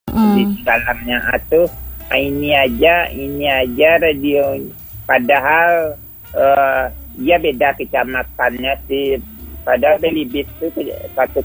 di dalamnya itu ini aja radio, padahal ya beda kecamatannya sih, padahal Belibis itu satu